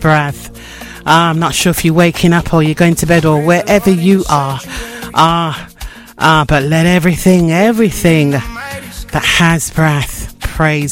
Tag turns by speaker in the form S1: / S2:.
S1: breath. I'm not sure if you're waking up or you're going to bed or wherever you are. But let everything that has breath praise